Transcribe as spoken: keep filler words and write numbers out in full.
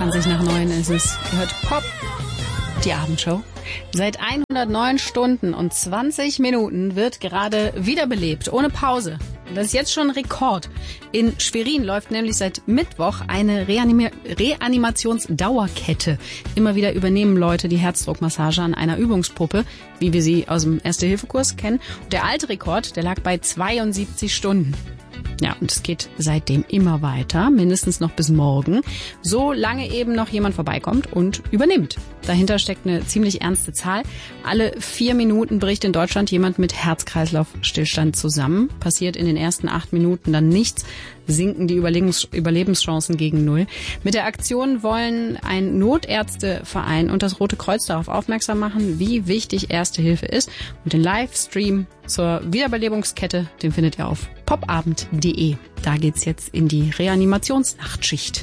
zwanzig nach neun ist es. Ihr hört Pop, die Abendshow. Seit hundertneun Stunden und zwanzig Minuten wird gerade wiederbelebt, ohne Pause. Das ist jetzt schon ein Rekord. In Schwerin läuft nämlich seit Mittwoch eine Reanima- Reanimationsdauerkette. Immer wieder übernehmen Leute die Herzdruckmassage an einer Übungspuppe, wie wir sie aus dem Erste-Hilfe-Kurs kennen. Und der alte Rekord, der lag bei zweiundsiebzig Stunden. Ja, und es geht seitdem immer weiter, mindestens noch bis morgen, solange eben noch jemand vorbeikommt und übernimmt. Dahinter steckt eine ziemlich ernste Zahl. Alle vier Minuten bricht in Deutschland jemand mit Herz-Kreislauf-Stillstand zusammen. Passiert in den ersten acht Minuten dann nichts, sinken die Überlebens- Überlebenschancen gegen null. Mit der Aktion wollen ein Notärzteverein und das Rote Kreuz darauf aufmerksam machen, wie wichtig Erste Hilfe ist. Und den Livestream zur Wiederbelebungskette, den findet ihr auf popabend punkt de. Da geht's jetzt in die Reanimationsnachtschicht.